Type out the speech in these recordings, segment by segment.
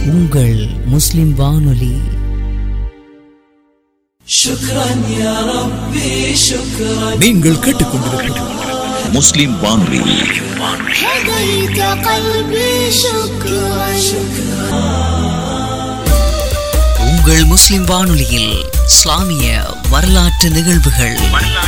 உங்கள் முஸ்லிம் வானொலி. நீங்கள் கேட்டுக்கொண்டிருப்பது முஸ்லிம் வானொலி. உங்கள் முஸ்லிம் வானொலியில் இஸ்லாமிய வரலாற்று நிகழ்வுகள்.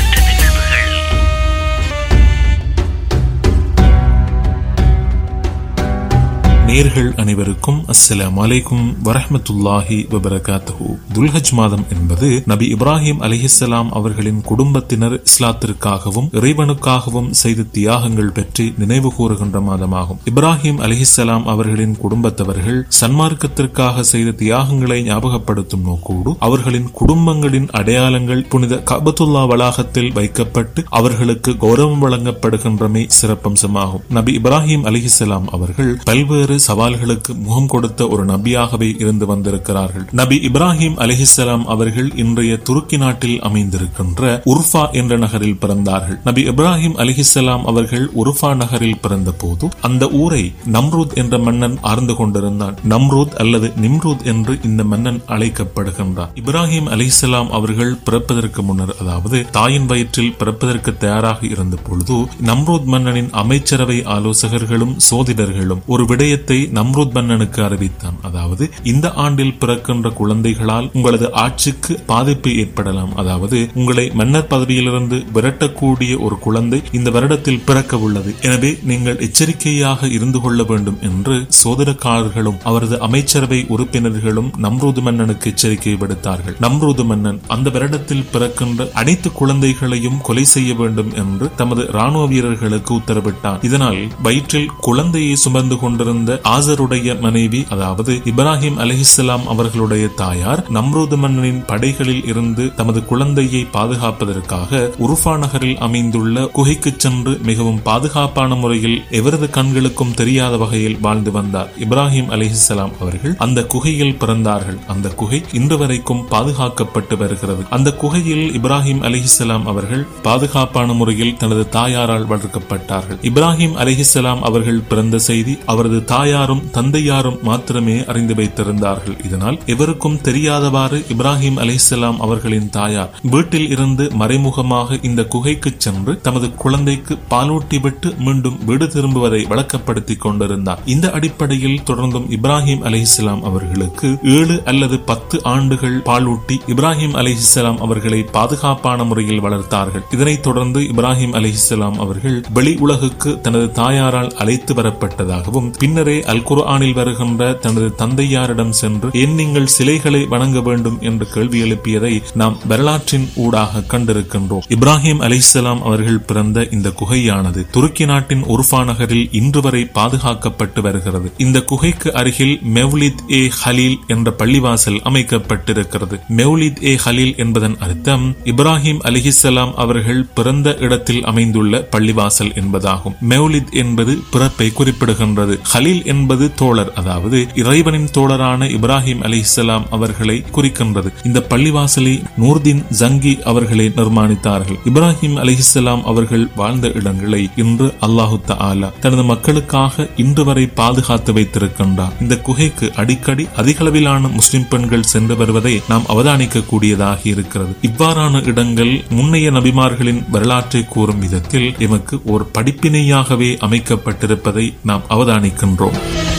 நேர்கள் அனைவருக்கும் அஸ்ஸலாமு அலைக்கும் வரஹ்மத்துல்லாஹி வபரகாத்துஹு. துல்ஹஜ் மாதம் என்பது நபி இப்ராஹிம் அலைஹிஸ்ஸலாம் அவர்களின் குடும்பத்தினர் இஸ்லாத்திற்காகவும் இறைவனுக்காகவும் செய்த தியாகங்கள் பற்றி நினைவு கூறுகின்ற மாதமாகும். இப்ராஹிம் அலைஹிஸ்ஸலாம் அவர்களின் குடும்பத்தவர்கள் சன்மார்க்கத்திற்காக செய்த தியாகங்களை ஞாபகப்படுத்தும் நோக்கோடு அவர்களின் குடும்பங்களின் அடையாளங்கள் புனித கஅபத்துல்லா வளாகத்தில் வைக்கப்பட்டு அவர்களுக்கு கௌரவம் வழங்கப்படுகின்றமை சிறப்பம்சமாகும். நபி இப்ராஹிம் அலைஹிஸ்ஸலாம் அவர்கள் பல்வேறு சவால்களுக்கு முகம் கொடுத்த ஒரு நபியாகவே இருந்து வந்திருக்கிறார்கள். நபி இப்ராஹிம் அலைஹிஸ்ஸலாம் அவர்கள் இன்றைய துருக்கி நாட்டில் அமைந்திருக்கின்ற உர்ஃபா என்ற நகரில் பிறந்தார்கள். நபி இப்ராஹிம் அலைஹிஸ்ஸலாம் அவர்கள் உர்ஃபா நகரில் பிறந்த போது அந்த ஊரை நம்ரூத் என்ற மன்னன் ஆர்ந்து கொண்டிருந்தான். நம்ரூத் அல்லது நிம்ரூத் என்று இந்த மன்னன் அழைக்கப்படுகின்றார். இப்ராஹிம் அலைஹிஸ்ஸலாம் அவர்கள் பிறப்பதற்கு முன்னர், அதாவது தாயின் வயிற்றில் பிறப்பதற்கு தயாராக இருந்த பொழுது, நம்ரூத் மன்னனின் அமைச்சரவை ஆலோசகர்களும் சோதிடர்களும் ஒரு விடயத்தை நம்ரூத் மன்னனுக்கு அறிவித்தான். அதாவது, இந்த ஆண்டில் பிறக்கின்ற குழந்தைகளால் உங்களது ஆட்சிக்கு பாதிப்பு ஏற்படலாம். அதாவது, உங்களை மன்னர் பதவியிலிருந்து விரட்டக்கூடிய ஒரு குழந்தை இந்த வருடத்தில் பிறக்க உள்ளது. எனவே நீங்கள் எச்சரிக்கையாக இருந்து கொள்ள வேண்டும் என்று சோதனக்காரர்களும் அவரது அமைச்சரவை உறுப்பினர்களும் நம்ரூத் மன்னனுக்கு எச்சரிக்கை விடுத்தார்கள். நம்ரூத் மன்னன் அந்த வருடத்தில் பிறக்கின்ற அனைத்து குழந்தைகளையும் கொலை செய்ய வேண்டும் என்று தமது ராணுவ வீரர்களுக்கு உத்தரவிட்டார். இதனால் வயிற்றில் குழந்தையை சுமந்து கொண்டிருந்த ஆசருடைய மனைவி, அதாவது இப்ராஹிம் அலைஹிஸ்ஸலாம் அவர்களுடைய தாயார், நம்ரூத் மன்னனின் படைகளில் இருந்து தமது குழந்தையை பாதுகாப்பதற்காக உர்ஃபா நகரில் அமைந்துள்ள குகைக்கு சென்று மிகவும் பாதுகாப்பான முறையில் எவரது கண்களுக்கும் தெரியாத வகையில் வாழ்ந்து வந்தார். இப்ராஹிம் அலைஹிஸ்ஸலாம் அவர்கள் அந்த குகையில் பிறந்தார்கள். அந்த குகை இன்று வரைக்கும் பாதுகாக்கப்பட்டு வருகிறது. அந்த குகையில் இப்ராஹிம் அலைஹிஸ்ஸலாம் அவர்கள் பாதுகாப்பான முறையில் தனது தாயாரால் வளர்க்கப்பட்டார்கள். இப்ராஹிம் அலைஹிஸ்ஸலாம் அவர்கள் பிறந்த செய்தி அவரது தாயாரும் தந்தையாரும் மாத்திரமே அறிந்து வைத்திருந்தார்கள். இதனால் எவருக்கும் தெரியாதவாறு இப்ராஹிம் அலைஹிஸ்ஸலாம் அவர்களின் தாயார் வீட்டில் இருந்து மறைமுகமாக இந்த குகைக்கு சென்று தமது குழந்தைக்கு பாலூட்டிவிட்டு மீண்டும் வீடு திரும்புவதை வழக்கப்படுத்திக் கொண்டிருந்தார். இந்த அடிப்படையில் தொடர்ந்தும் இப்ராஹிம் அலைஹிஸ்ஸலாம் அவர்களுக்கு 7 அல்லது 10 ஆண்டுகள் பாலூட்டி இப்ராஹிம் அலைஹிஸ்ஸலாம் அவர்களை பாதுகாப்பான முறையில் வளர்த்தார்கள். இதனைத் தொடர்ந்து இப்ராஹிம் அலைஹிஸ்ஸலாம் அவர்கள் வெளி உலகுக்கு தனது தாயாரால் அழைத்து வரப்பட்டதாகவும், பின்னரே அல் குர்ஆனில் வருகின்ற தனது தந்தையாரிடம் சென்று ஏன் நீங்கள் சிலைகளை வணங்க வேண்டும் என்று கேள்வி எழுப்பியதை நாம் வரலாற்றின் ஊடாக கண்டிருக்கின்றோம். இப்ராஹிம் அலைஹிஸ்ஸலாம் அவர்கள் பிறந்த இந்த குகையானது துருக்கி நாட்டின் உர்ஃபா நகரில் இன்று வரை பாதுகாக்கப்பட்டு வருகிறது. இந்த குகைக்கு அருகில் மெவ்லித் ஏ ஹலீல் என்ற பள்ளிவாசல் அமைக்கப்பட்டிருக்கிறது. மெவ்லித் ஏ ஹலீல் என்பதன் அர்த்தம் இப்ராஹிம் அலைஹிஸ்ஸலாம் அவர்கள் பிறந்த இடத்தில் அமைந்துள்ள பள்ளிவாசல் என்பதாகும். மெவ்லித் என்பது பிறப்பை குறிப்பிடுகின்றது. ஹலீல் என்பது தோழர், அதாவது இறைவனின் தோழரான இப்ராஹிம் அலைஹிஸ்ஸலாம் அவர்களை குறிக்கின்றது. இந்த பள்ளிவாசலை நூர்தீன் ஜங்கி அவர்களை நிர்மாணித்தார்கள். இப்ராஹிம் அலைஹிஸ்ஸலாம் அவர்கள் வாழ்ந்த இடங்களை இன்று அல்லாஹு தஆலா தனது மக்களுக்காக இன்று வரை பாதுகாத்து வைத்திருக்கின்றார். இந்த குகைக்கு அடிக்கடி அதிகளவிலான முஸ்லிம் பெண்கள் சென்று வருவதை நாம் அவதானிக்க கூடியதாக இருக்கிறது. இவ்வாறான இடங்கள் முன்னைய நபிமார்களின் வரலாற்றை கூறும் விதத்தில் எமக்கு ஒரு படிப்பினையாகவே அமைக்கப்பட்டிருப்பதை நாம் அவதானிக்கின்றோம்.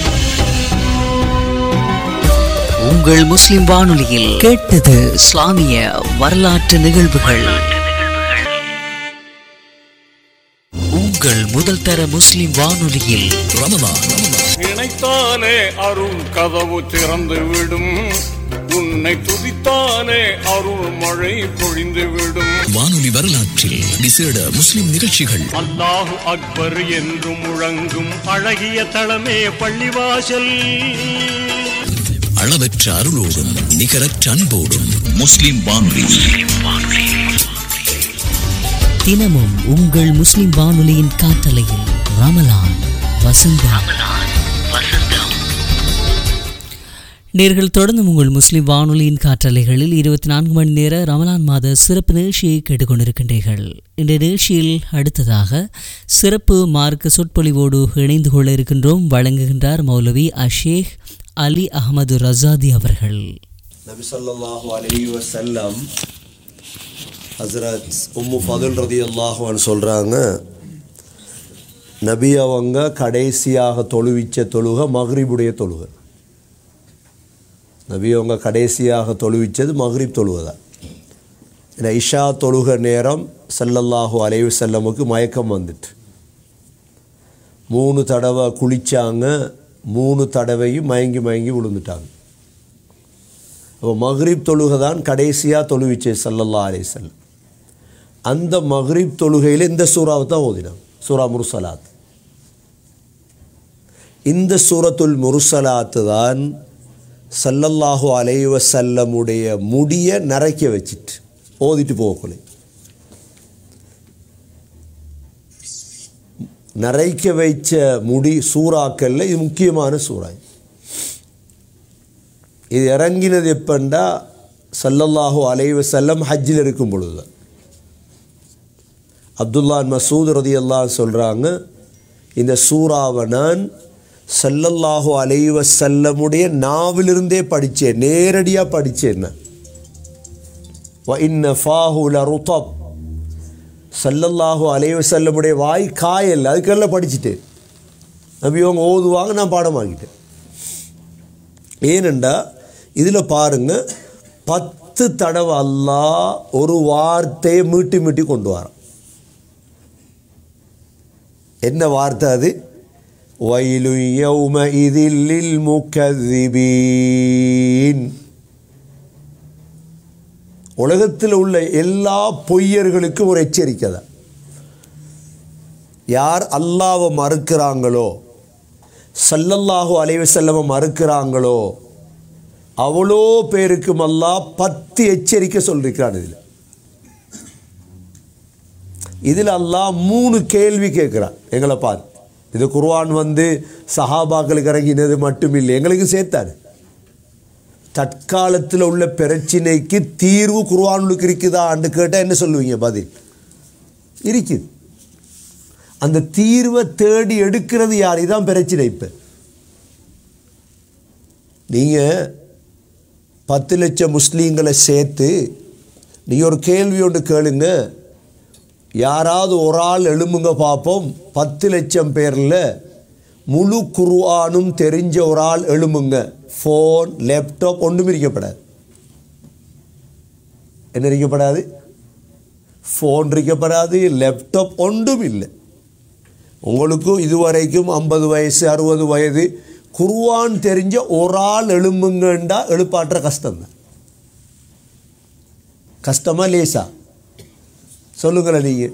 உங்கள் முஸ்லிம் வானொலியில் கேட்டது இஸ்லாமிய வரலாற்று நிகழ்வுகள். உங்கள் முதல் தர முஸ்லிம் வானொலியில் ரமலான் நினைத்தாலே அருள் கதவு திறந்து விடும், உன்னை துதித்தாலே அருள் மழை பொழிந்து விடும். வானொலி வரலாற்றில் விசேட முஸ்லிம் நிகழ்ச்சிகள். அல்லாஹு அக்பர் என்று முழங்கும் அழகிய தளமே பள்ளிவாசல். அளவற்ற அருளோடும் நிகரற்ற அன்போடும் முஸ்லிம் வானொலி. தினமும் உங்கள் முஸ்லிம் வானொலியின் காற்றலையில் ரமலான் வசந்தம். நேர்கள் தொடர்ந்து உங்கள் முஸ்லிம் வானொலியின் காற்றலைகளில் 24 மணி நேர ரமலான் மாத சிறப்பு நிகழ்ச்சியை கேட்டுக்கொண்டிருக்கின்றீர்கள். இந்த நிகழ்ச்சியில் அடுத்ததாக சிறப்பு மார்க்க சொற்பொழிவோடு இணைந்து கொள்ள இருக்கின்றோம். வழங்குகின்றார் மௌலவி அஷேக் அலி அஹமது ரசாதி அவர்கள். நபி ஸல்லல்லாஹு அலைஹி வஸல்லம் ஹஸ்ரத் உம்மு ஃபதுல் ரலியல்லாஹு அன்ஹா சொல்கிறாங்க, நபி அவங்க கடைசியாக தொழுவிச்ச தொழுகை மக்ரிபுடைய தொழுகை. நபி அவங்க கடைசியாக தொழுவிச்சது மக்ரிப் தொழுகை தான். ஏன்னா இஷா தொழுகை நேரம் ஸல்லல்லாஹு அலைஹி வஸல்லமுக்கு மயக்கம் வந்துட்டு 3 தடவை குளித்தாங்க, 3 தடவையும் மயங்கி மயங்கி விழுந்துட்டாங்க. அப்போ மக்ரிப் தொழுகை தான் கடைசியாக தொழுவிச்சே ஸல்லல்லாஹு அலைஹி வஸல்லம். அந்த மக்ரிப் தொழுகையில் இந்த சூறாவை தான் ஓதினாங்க, சூரா முர்சலாத். இந்த சூரத்துல் முர்சலாத்து தான் ஸல்லல்லாஹு அலைஹி வஸல்லமுடைய முடியை நரைக்க வச்சிட்டு ஓதிட்டு போகக்குள்ளே நரைக்க வைச்ச முடி சூறாக்கல்ல இது முக்கியமான சூறா. இது இறங்கினது எப்பண்டா ஸல்லல்லாஹு அலைஹி வஸல்லம் ஹஜ்ஜில் இருக்கும் பொழுது. அப்துல்லா மசூத் ரலியல்லாஹு அன்ஹு சொல்கிறாங்க, இந்த சூறாவை நான் ஸல்லல்லாஹு அலைஹி வஸல்லமுடைய நாவிலிருந்தே படித்தேன், நேரடியாக படித்தேன். வ இன்ன ஃபாஹு லருதப், ஸல்லல்லாஹு அலைஹி வஸல்லமுடைய வாய் காயல், அதுக்கெல்லாம் படிச்சுட்டேன். நபி அவங்க ஓதுவாங்க, நான் பாடமாக்கிட்டேன். ஏனெண்டா இதில் பாருங்கள், 10 தடவை அல்லாஹ் ஒரு வார்த்தையை மீட்டி மீட்டி கொண்டு வரான். என்ன வார்த்தை அது? வயலு யௌமஇதில் லில் முகذிபீன். உலகத்தில் உள்ள எல்லா பொய்யர்களுக்கும் ஒரு எச்சரிக்கை தான். யார் அல்லாஹ்வை மறுக்கிறாங்களோ, ஸல்லல்லாஹு அலைஹி வஸல்லம் மறுக்கிறாங்களோ, அவ்வளோ பேருக்கும் அல்லாஹ் 10 எச்சரிக்கை சொல்லியிருக்கிறான். இதில் அல்லாஹ் 3 கேள்வி கேட்குறான். எங்களை பாரு, இது குர்ஆன் சஹாபாக்களுக்கு இறங்கினது மட்டும் இல்லை, எங்களுக்கு சேர்த்தாரு. தற்காலத்தில் உள்ள பிரச்சினைக்கு தீர்வு குர்ஆனுக்கு இருக்குதான்னு கேட்டால் என்ன சொல்லுவீங்க? பதில் இருக்குது. அந்த தீர்வை தேடி எடுக்கிறது யார்? இதுதான் பிரச்சனை. இப்போ நீங்கள் 10 லட்சம் முஸ்லீம்களை சேர்த்து நீங்கள் ஒரு கேள்வி ஒன்று கேளுங்க, யாராவது ஒரு ஆள் எழும்புங்க பார்ப்போம். 10 லட்சம் பேரில் முழு குர்ஆனும் தெரிஞ்ச ஒரு ஆள் எழும்புங்க. ஃபோன், லேப்டாப் ஒன்றும் இருக்கப்படாது. என்ன இருக்கப்படாது? ஃபோன் இருக்கப்படாது, லேப்டாப் ஒன்றும் இல்லை. உங்களுக்கும் இதுவரைக்கும் 50 வயசு 60 வயது குர்ஆன் தெரிஞ்ச ஒரு ஆள் எழும்புங்கண்டா எழுப்பாற்ற கஷ்டம்தான். கஷ்டமா லேசா? சொல்லுங்களேன் நீங்கள்.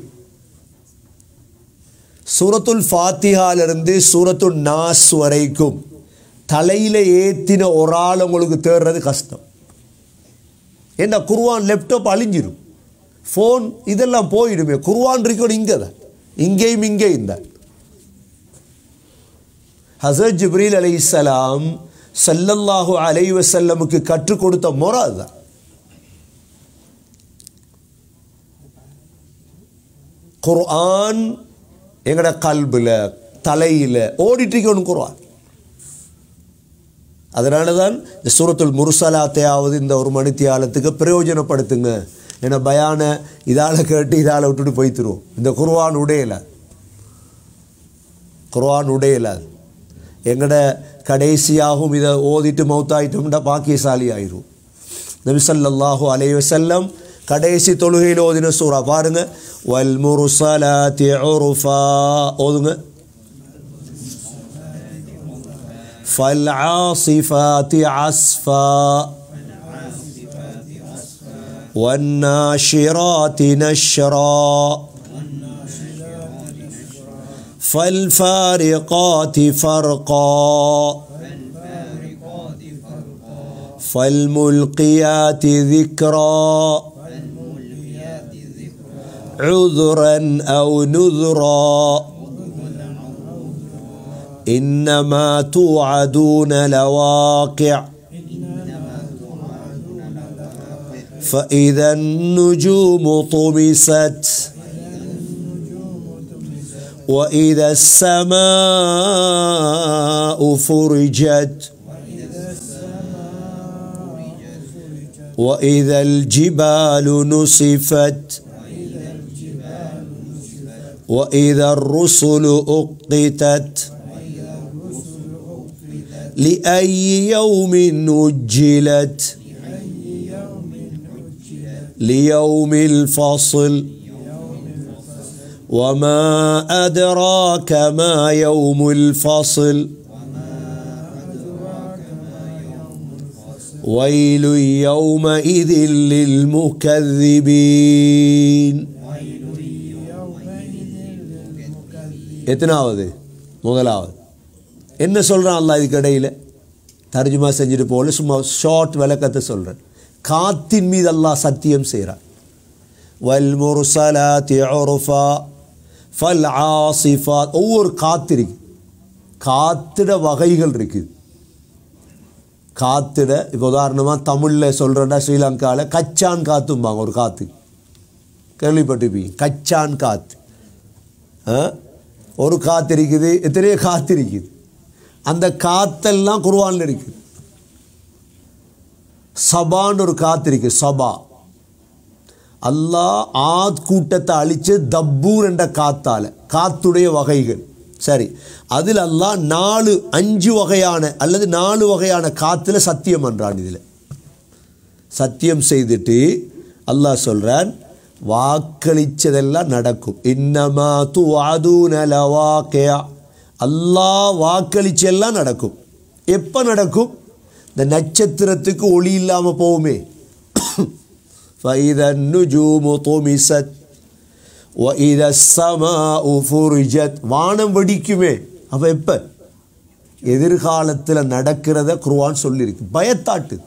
சூரத்துல் ஃபாத்திஹாலிருந்து சூரத்துல் நாஸ் வரைக்கும் தலையில் ஏற்றின ஒரு ஆள் உங்களுக்கு தேடுறது கஷ்டம். ஏன்னா குர்ஆன் லேப்டாப் அழிஞ்சிடும், ஃபோன் இதெல்லாம் போயிடுமே. குர்ஆன் இருக்கணும் இங்கே தான், இங்கேயும் இங்கேயும் தான். ஹஸரத் ஜிப்ரீல் அலைஹிஸ்ஸலாம் ஸல்லல்லாஹு அலைஹி வஸல்லமுக்கு கற்றுக் கொடுத்த முறை அதுதான். குர்ஆன் எங்கட கல்பில் தலையில் ஓடிட்டுருக்கணும் குர்ஆன். அதனால தான் இந்த சூரத்துல் முர்சலாத்தையாவது இந்த 1 மணித்தியாலத்துக்கு பிரயோஜனப்படுத்துங்க. ஏன்னா பயான இதால் கேட்டு இதால் விட்டுட்டு போய்த்துருவோம். இந்த குர்ஆன் உடையலாது. எங்கட கடைசியாகவும் இதை ஓதிட்டு மௌத்தாயிட்டோம்னா பாக்கியசாலி ஆயிரும். நபி ஸல்லல்லாஹு அலைஹி வஸல்லம் கடைசி தொழுகையில் ஓதின சூறா பாருங்க, வல் முர்சலாத்தி உர்ஃபா ஓதுங்க, ஃபல் ஆஸிஃபாத்தி அஸ்ஃபா வன் நாஷிராத்தி நஷ்ரா ஃபல் ஃபாரிகாத்தி ஃபர்கா ஃபல் முல்கியாத்தி ذிக்ரா عذرا أو نذرا إنما توعدون لواقع فإذا النجوم طمست وإذا السماء فرجت وإذا الجبال نصفت وإذا الرسل أقتت لأي يوم أجلت ليوم الفصل وما أدراك ما يوم الفصل ويل يومئذ للمكذبين. எத்தனாவது? முதலாவது. என்ன சொல்கிறான் அல்லாஹ் இதுக்கு இடையில்? தர்ஜுமா செஞ்சுட்டு போல சும்மா ஷார்ட் விளக்கத்தை சொல்கிறேன். காத்தின் மீது அல்லாஹ் சத்தியம் செய்கிறான். வல் முர்சலாத்தி உர்ஃபா ஃபல் ஆசிஃபாத். ஒவ்வொரு காத்து இருக்கு, காத்திட வகைகள் இருக்குது. காத்திட இப்போ உதாரணமாக தமிழில் சொல்கிறேன்னா ஸ்ரீலங்காவில் கச்சான் காத்தும்பாங்க. ஒரு காற்று கேள்விப்பட்டிருப்பீங்க, கச்சான் காற்று. ஒரு காற்று இருக்குது, எத்தனையோ காற்று இருக்குது. அந்த காற்றெல்லாம் குர்ஆனில் இருக்குது. சபான்னு ஒரு காற்று இருக்குது, சபா. அல்லாஹ் ஆத் கூட்டத்தை அழித்து தப்பூர் என்ற காத்தால், காத்துடைய வகைகள். சரி, அதில் அல்லாஹ் 5 வகையான அல்லது 4 வகையான காற்றுல சத்தியம் பண்ணுறான். இதில் சத்தியம் செய்துட்டு அல்லாஹ் சொல்கிறான், வாக்களித்ததெல்லாம் நடக்கும். இன்னமா துஅதூன லவாகிஅ. அல்லாஹ் வாக்களிச்செல்லாம் நடக்கும். எப்போ நடக்கும்? இந்த நட்சத்திரத்துக்கு ஒளி இல்லாமல் போகுமே. فَإِذَا النُّجُومُ طُمِسَتْ وَإِذَا السَّمَاءُ فُرِجَتْ. வானம் வெடிக்குமே. அப்போ எப்போ? எதிர்காலத்தில் நடக்கிறத குர்ஆன் சொல்லியிருக்கு. பயத்தாட்டு.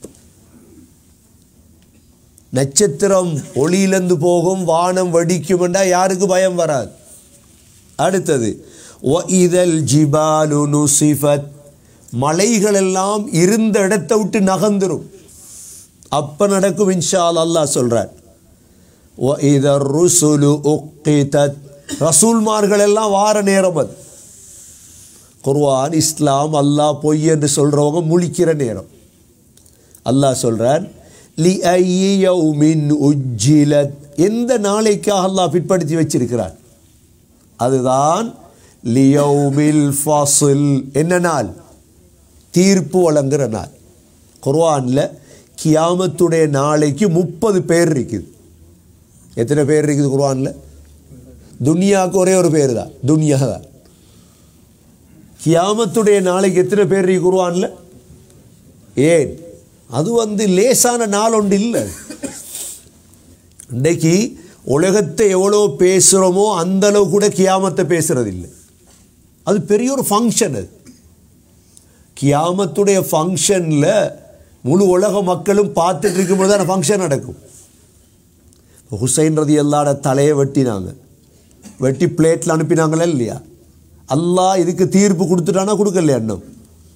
நட்சத்திரம் ஒளியிலிருந்து போகும், வானம் வெடிக்கும்டா யாருக்கு பயம் வராது? அடுத்தது وَإِذَا الْجِبَالُ نُصِفَتْ. மலைகள் எல்லாம் இருந்த இடத்தை விட்டு நகர்ந்துரும். அப்போ நடக்கும் இன்ஷா அல்லாஹ் சொல்கிறார். وَإِذَا الرُّسُلُ أُقِّتَتْ. ரசூல்மார்கள் எல்லாம் வார நேரம் அது. குர்ஆன், இஸ்லாம், அல்லாஹ் பொய் என்று சொல்கிறவங்க முழிக்கிற நேரம். அல்லாஹ் சொல்கிறான், لِأَيِّ يَوْمٍ أُجِّلَتْ. எந்த நாளைக்காக அல்லாஹ் பிற்படுத்தி வச்சிருக்கிறார்? அதுதான் லியௌமில் ஃபஸ்ல். என்ன நாள்? தீர்ப்பு வழங்குற நாள். குர்ஆனில் கியாமத்துடைய நாளைக்கு 30 பேர் இருக்குது. எத்தனை பேர் இருக்குது குர்ஆனில்? துனியாவுக்கு ஒரே ஒரு பேர் தான், துனியா தான். கியாமத்துடைய நாளைக்கு எத்தனை பேர் இருக்கு குர்ஆனில்? ஏன்? அது லேசான நாள் ஒன்று இல்லை. இன்றைக்கு உலகத்தை எவ்வளோ பேசுகிறோமோ அந்த அளவு கூட கியாமத்தை பேசுறது இல்லை. அது பெரிய ஒரு ஃபங்க்ஷன். அது கியாமத்துடைய ஃபங்க்ஷனில் முழு உலக மக்களும் பார்த்துட்டு இருக்கும்போது தான் ஃபங்க்ஷன் நடக்கும். ஹுசைன் ரலியல்லாஹு அன்ஹு தலையை வெட்டினாங்க, வெட்டி பிளேட்டில் அனுப்பினாங்களே இல்லையா? அல்லாஹ் இதுக்கு தீர்ப்பு கொடுத்துட்டானா கொடுக்கலையா? இன்னும்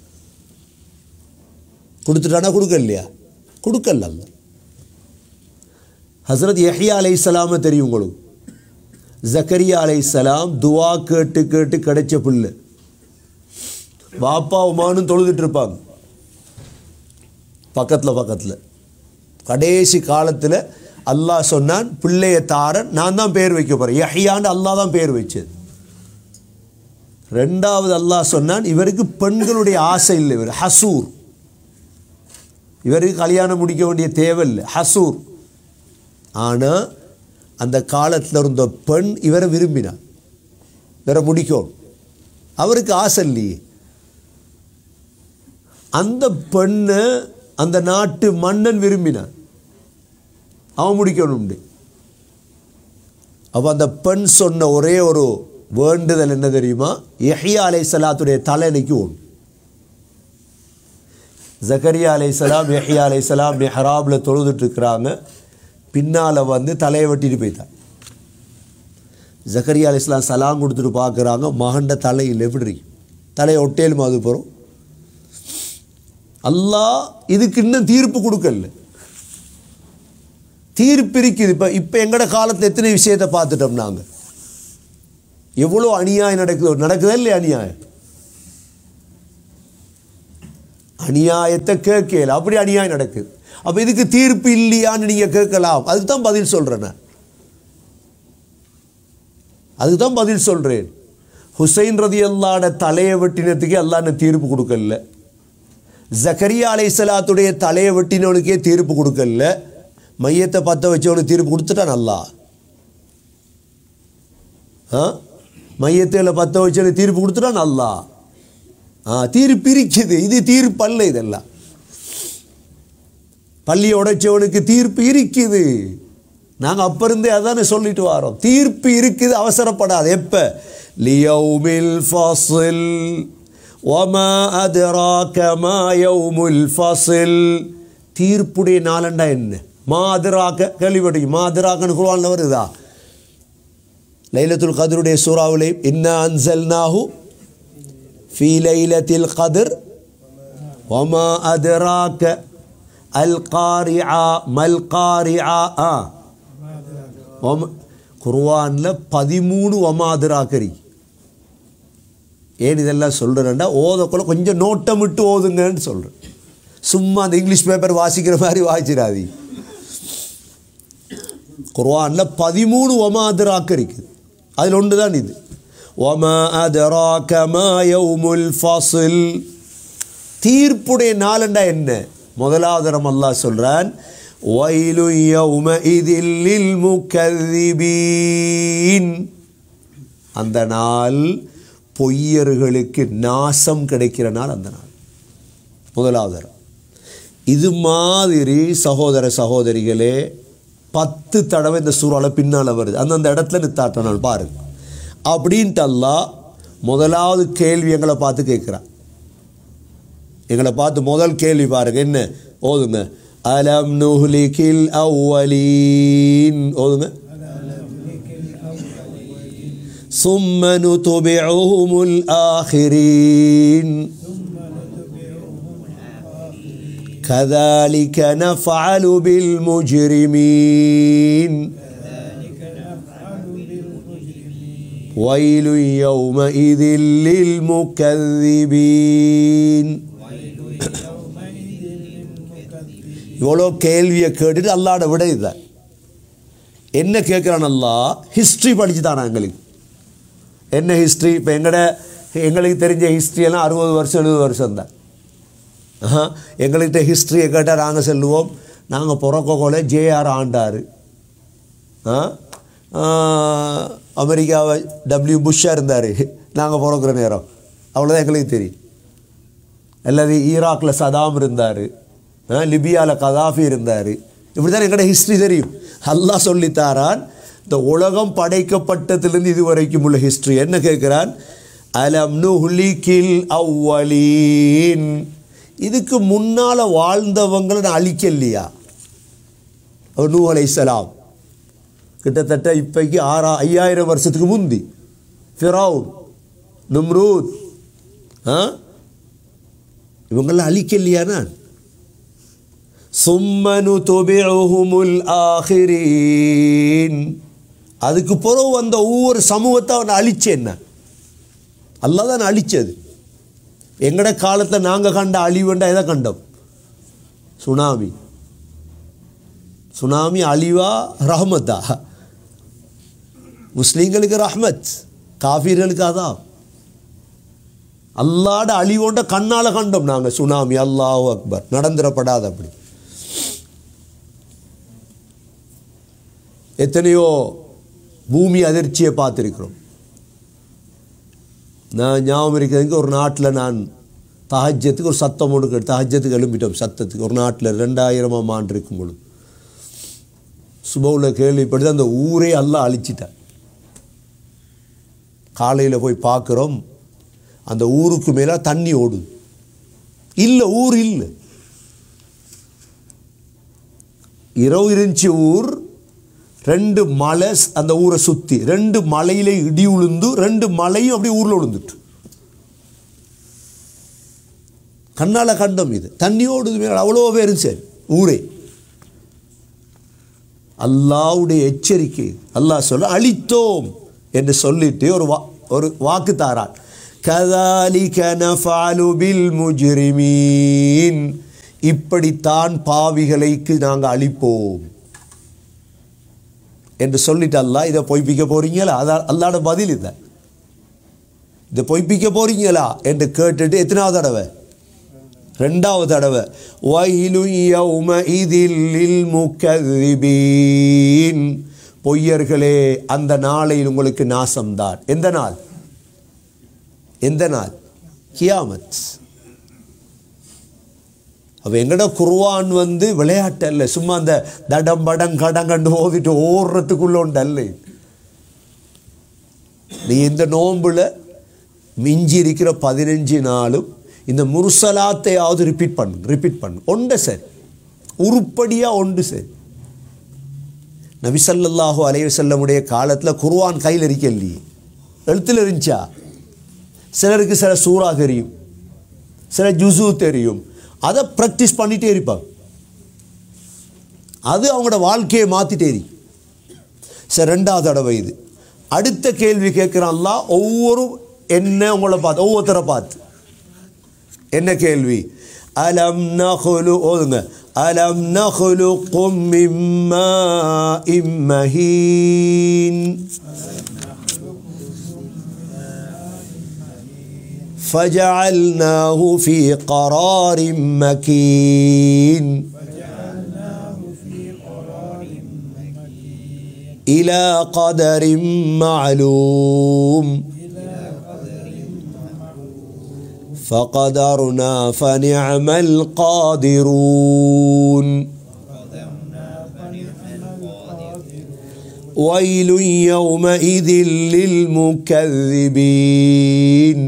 கொடுத்துட்டானா கொடுக்கலையா? கொடுக்கல. அல்லாஹ் ஹஸ்ரத் யஹ்யா அலைஹிஸ்ஸலாம் தெரியும் உங்களுக்கு. ஜக்கரியா அலைஹிஸ்ஸலாம் துவா கேட்டு கேட்டு கிடைச்ச பிள்ளை. பாப்பா உமானும் தொழுதுட்டு இருப்பாங்க பக்கத்தில். கடைசி காலத்தில் அல்லாஹ் சொன்னான், பிள்ளையை தாரன் நான் தான் பேர் வைக்க போகிறேன். யஹ்யான்னு அல்லாஹ் தான் பேர் வச்சது. ரெண்டாவது அல்லாஹ் சொன்னான், இவருக்கு பெண்களுடைய ஆசை இல்லை, இவர் ஹசூர், இவருக்கு கல்யாணம் முடிக்க வேண்டிய தேவை இல்லை, ஹசூர். ஆனால் அந்த காலத்தில் இருந்த பெண் இவரை விரும்பினார், இவரை முடிக்கணும். அவருக்கு ஆசை இல்லையே. அந்த பெண்ணை அந்த நாட்டு மன்னன் விரும்பினான், அவன் முடிக்கணும். அப்போ அந்த பெண் சொன்ன ஒரே ஒரு வேண்டுதல் என்ன தெரியுமா? யஹ்யா அலைஹிஸ்ஸலாத்துடைய தலைக்கு ஓடும். ஜக்கரியா அலைஹிஸ்ஸலாம் யஹ்யா அலைஹிஸ்ஸலாம் மிஹ்ராபில் தொழுதுட்டு இருக்கிறாங்க. பின்னால் தலையை வெட்டிட்டு போயிட்டான். ஜக்கரியா அலைஹிஸ்ஸலாம் சலாம் கொடுத்துட்டு பார்க்குறாங்க, மகண்ட தலையில் எப்படி தலையை ஒட்டேலும் அது போகிறோம். அல்லாஹ் இதுக்கு இன்னும் தீர்ப்பு கொடுக்கல. தீர்ப்பு இருக்குது. இப்போ எங்கட காலத்தில் எத்தனை விஷயத்தை பார்த்துட்டோம் நாங்கள். எவ்வளோ அநியாயம் நடக்குதா இல்லையா? அநியாயம் அநியாயத்தை கேட்கல, அப்படி அநியாயம் நடக்குது. அப்போ இதுக்கு தீர்ப்பு இல்லையான்னு நீங்கள் கேட்கலாம். அதுக்கு தான் பதில் சொல்கிறேன் நான், அதுக்கு தான் பதில் சொல்கிறேன். ஹுசைன் ரலியல்லாஹு அன்ஹு தலையை வெட்டினத்துக்கே அல்லாஹ் தீர்ப்பு கொடுக்கல. ஜக்கரியா அலைஹிஸ்ஸலாத்துடைய தலையை வெட்டினவனுக்கே தீர்ப்பு கொடுக்கல. மையத்தை பற்ற வச்சவனுக்கு தீர்ப்பு கொடுத்துட்டான் அல்லாஹ். மையத்தில் பற்ற வச்சவனுக்கு தீர்ப்பு கொடுத்துட்டான் அல்லாஹ். தீர்ப்பு இருக்குது. இது தீர்ப்பு அல்ல, இதெல்லாம் பள்ளியை உடைச்சவனுக்கு தீர்ப்பு இருக்குது. நாங்கள் அப்போ இருந்தே அதானே சொல்லிட்டு வரோம், தீர்ப்பு இருக்குது, அவசரப்படாது. எப்போ லியௌமில் ஃபாஸில் வமா அதராக மா யௌமுல் ஃபாஸில், தீர்ப்புடைய நாளண்டா என்ன? மாதிராக கேள்விப்பட்டீங்க? மாதிராகன்னு குர்ஆன்ல வருதா? லைலத்துல் கத்ருடைய சூறாவிலே இன்னா அன்ஸல்நாஹு ஃபீ லைலத்தில் கத்ர் வமா அதராக அல் காரிஆ மல் காரிஆ. குர்ஆன்ல 13 வமாதிராக்கரி. ஏன் இதெல்லாம் சொல்கிறேன்டா, ஓதக்குள்ள கொஞ்சம் நோட்டமிட்டு ஓதுங்கன்னு சொல்கிறேன். சும்மா அந்த இங்கிலீஷ் பேப்பர் வாசிக்கிற மாதிரி வாசிச்சிடாதி. குர்ஆன்ல 13 வமாதிராக்கு இருக்குது. அதில் ஒன்று தான் இது. வமா அதராக மா யௌமுல் ஃபாஸில், தீர்ப்புடைய நாளண்டா என்ன? முதலாவது தரம் அல்லாஹ் சொல்கிறான், வயலு யௌமஇதில் லில் முகذிபீன், அந்த நாள் பொய்யர்களுக்கு நாசம் கிடைக்கிற நாள் அந்த நாள். முதலாவது தரம். இது மாதிரி சகோதர சகோதரிகளே 10 தடவை இந்த சூறாவில் பின்னால் வருது. அந்தந்த இடத்துல நித்தாட்ட நாள் பாருங்க. அப்படின்ட்டு அல்லாஹ் முதலாவது கேள்வி எங்களை பார்த்து கேட்குறான். எங்களை பார்த்து முதல் கேள்வி பாருங்க, என்ன ஓதுங்க? அலம் நுஹ்லிகில் அவ்வலீன், ஓதுங்க. ثم نتبعهم الآخرين كذلك نفعل بالمجرمين ويل يومئذ للمكذبين. இவ்வளோ கேள்வியை கேட்டுட்டு அல்லாட விட இதுதான். என்ன கேட்குறான் அல்லாஹ்? ஹிஸ்ட்ரி படித்து தானா எங்களுக்கு? என்ன ஹிஸ்ட்ரி? இப்போ எங்களுக்கு தெரிஞ்ச ஹிஸ்ட்ரியெல்லாம் 60 வருஷம் 70 வருஷம் தான். எங்கள்கிட்ட ஹிஸ்ட்ரியை கேட்டால் நாங்கள் சொல்லுவோம், நாங்கள் பிறக்கோல ஜேஆர் ஆண்டார், அமெரிக்காவை டபிள்யூ புஷ்ஷாக இருந்தார் நாங்கள் பிறக்கிற நேரம், அவ்வளோதான் எங்களுக்கு தெரியும். அல்லது ஈராக்கில் சதாம் இருந்தார், லிபியாவில் கதாஃபி இருந்தார், இப்படி தான் எங்களோட ஹிஸ்ட்ரி தெரியும். அல்லாஹ் சொல்லித்தாரான் இந்த உலகம் படைக்கப்பட்டதிலிருந்து இதுவரைக்கும் உள்ள ஹிஸ்ட்ரி. என்ன கேட்குறான்? அலம் நுஹ்லிகில் அவ்வலீன், இதுக்கு முன்னால் வாழ்ந்தவங்களை நான் அழிக்கலையா? நூஹ் அலைஹிஸ்ஸலாம் கிட்டத்தட்ட இப்போக்கு 5000 வருஷத்துக்கு முந்தி ஃபிரௌன், நம்ரூத், இவங்களாம் அழிக்கலையா நான்? சும்ம நுதுபிஉஹுமுல் ஆகிரீன், அதுக்கு பிறகு வந்த ஒவ்வொரு சமூகத்தை அவனை அழிச்சேன். அல்லாஹ் தான் அழிச்சது. எங்கட காலத்தில் நாங்கள் கண்ட அழிவுண்டா எதை கண்டோம்? சுனாமி. சுனாமி அழிவா ரஹ்மத்தா? முஸ்லீம்களுக்கு ரஹ்மத், காஃபிர்களுக்கு அதான். அல்லாட அழிவோண்ட கண்ணால் கண்டோம் நாங்கள் சுனாமி. அல்லாஹு அக்பர், நடந்துடப்படாது. அப்படி எத்தனையோ பூமி அதிர்ச்சியை பார்த்துருக்கிறோம். நான் ஞாபகம் இருக்கிறதுக்கு ஒரு நாட்டில் நான் தஹஜ்ஜத்துக்கு ஒரு சத்தம் ஒன்று கேட்டு தஹஜ்ஜத்துக்கு எழும்பிட்டோம். சத்தத்துக்கு ஒரு நாட்டில் 2000ஆம் ஆண்டு இருக்கும் பொழுது சுபவுல கேள்விப்படுது அந்த ஊரே அல்லாஹ் அழிச்சிட்டான். காலையில் போய் பார்க்குறோம், அந்த ஊருக்கு மேலே தண்ணி ஓடுது. இல்லை, ஊர் இல்லை. இரவு இருந்துச்சு ஊர், 2 மலை அந்த ஊரை சுற்றி, 2 மலையில இடி உளுந்து 2 மலையும் அப்படியே ஊரில் விழுந்துட்டு கண்ணால் கண்டம். இது தண்ணி ஓடுது மேலே, அவ்வளோ பேர் சரி ஊரே. அல்லாஹ்வுடைய எச்சரிக்கை. அல்லாஹ் சொல்ல அழித்தோம் என்று சொல்லிட்டு ஒரு வாக்கு தாரான். கதாலிக நஃபஅலு பில் முஜ்ரிமீன், இப்படித்தான் பாவிகளுக்கு நாங்கள் அழிப்போம் என்று சொல்லிட்டு அல்லாஹ் இதை பொய்ப்பிக்க போறீங்களா? அல்லாஹ்வோட பதில் இதுதான். இதை பொய்ப்பிக்க போறீங்களா என்று கேட்டுட்டு எத்தனாவது தடவை? 2வது தடவை. வயிலு யௌமஇதில் லில் முகذிபீன், பொய்யர்களே அந்த நாளையில் உங்களுக்கு நாசம்தான். எந்த நாள்? எந்த நாள்? கியாமத். அப்போ எங்கட குர்ஆன் விளையாட்டு அல்ல, சும்மா அந்த தடம் படம் கடங்கண்டு ஓதிட்டு ஓடுறதுக்குள்ள உண்டு அல்ல. நீ இந்த நோன்புல மிஞ்சி இருக்கிற 15 நாளும் இந்த முர்சலாத்தையாவது ரிப்பீட் பண்ணு. ஒன்று சரி, உருப்படியாக ஒன்று சரி. நபி ஸல்லல்லாஹு அலைஹி வஸல்லமுடைய காலத்தில் குர்ஆன் கையில் இருக்கலையே, எழுத்தில் இருந்துச்சா? சிலருக்கு சில சூறா தெரியும், சில ஜுஸு தெரியும், அதை ப்ராக்டிஸ் பண்ணிகிட்டே இருப்பாங்க. அது அவங்களோட வாழ்க்கையை மாற்றிட்டே இருக்கு. சரி, 2வது தடவை இது. அடுத்த கேள்வி கேட்குறான் அல்லாஹ். ஒவ்வொரு என்ன உங்களை பார்த்து, ஒவ்வொருத்தரை பார்த்து என்ன கேள்வி? அலம் நஹ்லு, ஓதுங்க. அலம் நஹ்லுக்கும் மின் மாஇம் மஹீன் فجعلناه في قرار مكين إلى قدر معلوم فقدرنا فنعم القادرون ويل يومئذ للمكذبين.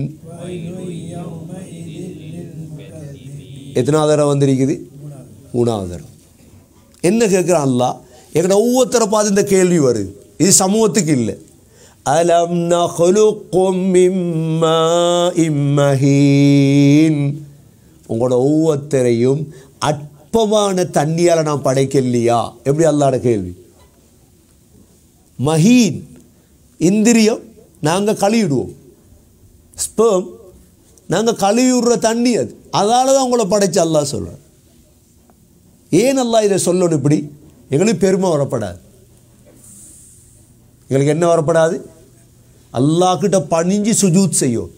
எத்தனாவது தடவை வந்திருக்குது? 3வது தடவை. என்ன கேட்குறான் அல்லாஹ்? எங்கட ஒவ்வொருத்தரை பார்த்து இந்த கேள்வி வருது. இது சமூகத்துக்கு இல்லை. அலம் நஹ்லுக்கும் மின் மாஇம் மஹீன், உங்களோட ஒவ்வொருத்தரையும் அற்பமான தண்ணியால் நான் படைக்கலையா? எப்படி அல்லாஹ்வோட கேள்வி? மஹீன் இந்திரியம் நாங்கள் கழுவிடுவோம், ஸ்பெர்ம் நாங்கள் கழுவிடுற தண்ணி, அது அதால தான் உங்களை படைச்சு அல்லாஹ் சொல்கிறேன். ஏன் அல்லாஹ் இதை சொல்லணும்? இப்படி எங்களுக்கு பெருமை வரப்படாது, எங்களுக்கு என்ன வரப்படாது? அல்லாஹ் கிட்ட பணிஞ்சு சுஜூத் செய்யும்.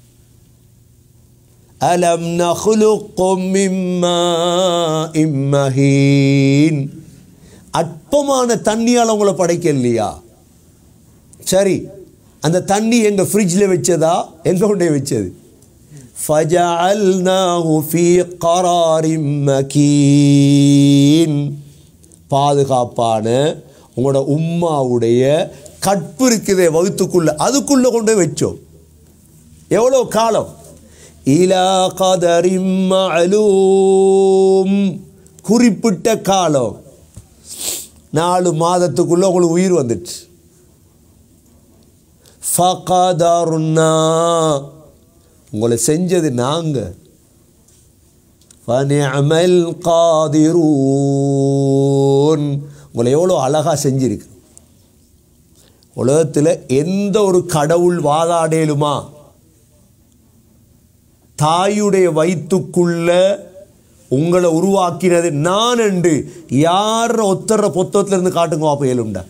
அலம் நஹ்லுக்கும் மின் மாஇம் மஹீன், அற்பமான தண்ணியால் உங்களை படைக்கலையா? சரி, அந்த தண்ணி எங்க ஃப்ரிட்ஜில் வச்சதா, எங்க கொண்டே வச்சது? ஃபஜஅல்நாஹு ஃபீ கராரின் மக்கீன், பாதுகாப்பான உங்களோட உம்மாவுடைய கற்பு இருக்குதே வகுத்துக்குள்ள, அதுக்குள்ள கொண்டு வச்சோம். எவ்வளோ காலம்? இலா கதரின் மஅலூம், குறிப்பிட்ட காலம், 4 மாதத்துக்குள்ள உங்களுக்கு உயிர் வந்துச்சு. ஃபகதர்னா, உங்களை செஞ்சது நாங்கள். ஃபனிஅமல் காதிரூன், உங்களை எவ்வளோ அழகாக செஞ்சிருக்கு. உலகத்தில் எந்த ஒரு கடவுள் வாதாடேலுமா? தாயுடைய வயிற்றுக்குள்ள உங்களை உருவாக்கினது நான் என்று யார் ஒத்தர பொத்தத்திலிருந்து காட்டுங்க அப்போ ஏழுண்டா?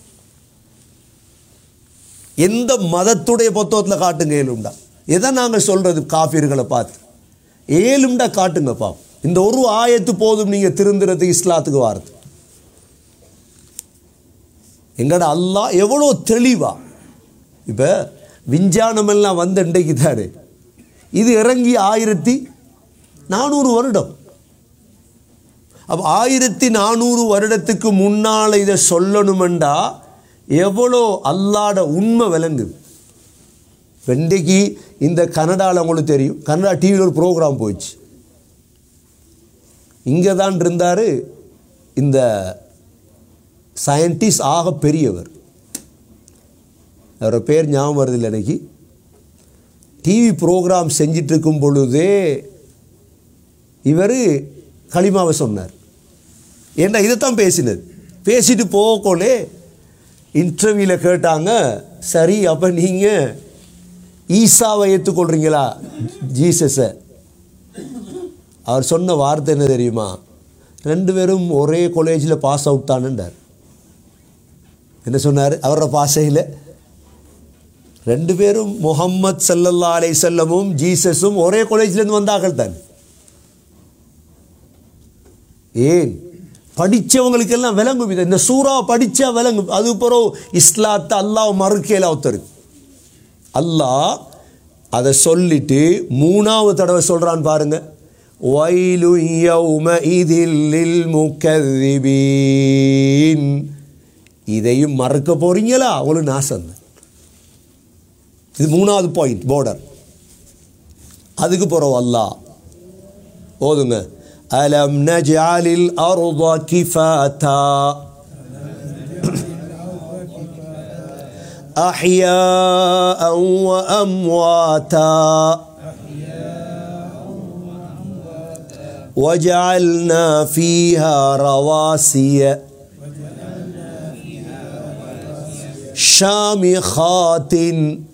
எந்த மதத்துடைய பொத்தத்தில் காட்டுங்க ஏழுண்டா? எதை நாங்கள் சொல்றது காஃபிர்களை பார்த்து? ஏழுண்டா காட்டுங்கப்பா. இந்த ஒரு ஆயத்து போதும் நீங்கள் திருந்துறதுக்கு, இஸ்லாத்துக்கு வாரது. எங்கட அல்லாஹ் எவ்வளோ தெளிவா, இப்போ விஞ்ஞானமெல்லாம் வந்து இன்றைக்கு தாரு, இது இறங்கி 1400 வருடம். அப்போ 1400 வருடத்துக்கு முன்னால் இதை சொல்லணுமெண்டா எவ்வளோ அல்லாட உண்மை விளங்குது. இன்றைக்கு இந்த கனடாவில் உங்களுக்கு தெரியும், கனடா டிவியில் ஒரு ப்ரோக்ராம் போயிடுச்சு. இங்கே தான் இருந்தார் இந்த சயின்டிஸ்ட், ஆக பெரியவர், அவரோட பேர் ஞாபகம் வருதில்லை எனக்கு. டிவி ப்ரோக்ராம் செஞ்சிட்ருக்கும் பொழுதே இவர் களிமாவை சொன்னார். ஏன்னா இதைத்தான் பேசினது. பேசிட்டு போகக்கோலே இன்டர்வியூவில் கேட்டாங்க, சரி அப்போ நீங்கள் ஈசாவை ஏற்றுக்கொள்றீங்களா? ஜீசஸை. அவர் சொன்ன வார்த்தை என்ன தெரியுமா? 2 பேரும் ஒரே காலேஜில் பாஸ் அவுட் தானுண்டார். என்ன சொன்னார்? அவரோட பாஷையில் 2 பேரும் முஹம்மத் ஸல்லல்லாஹு அலைஹி வஸல்லமும் ஜீசஸும் ஒரே காலேஜிலேருந்து வந்தார்கள் தான். ஏன்? படித்தவங்களுக்கெல்லாம் விளங்கும். இது இந்த சூறா படித்தா விளங்கும். அது பிறகு இஸ்லாத்தை அல்லாஹ் மறுக்கையில் ஒருத்தர் அல்லாஹ் அதை சொல்லிட்டு 3வது தடவை சொல்கிறான் பாருங்க. வயலு யௌமஇதில் லில் முகذிபீன். இதையும் மறக்க போறீங்களா? உங்களுக்கு நாசம். இது 3வது பாயிண்ட், பார்டர். அதுக்கு பிறகு அல்லாஹ் ஓதுங்க. அலம் நஜ்அலில் அர்த கிஃபாதா அஹ்யாஅ வ அம்வாதா وجعلنا فيها رواسي شامخات